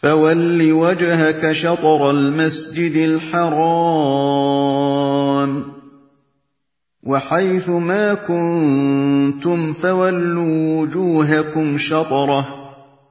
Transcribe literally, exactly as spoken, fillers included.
فَوَلِّ وَجْهَكَ شَطْرَ الْمَسْجِدِ الْحَرَامِ ۚ وَحَيْثُ مَا كُنتُمْ فَوَلُّوا وُجُوهَكُمْ شَطْرَهُ ۗ